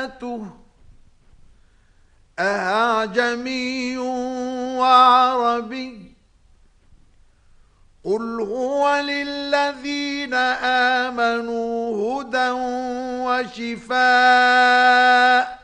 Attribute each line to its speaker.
Speaker 1: أعجمي وعربي قل هو للذين آمنوا هدى وشفاء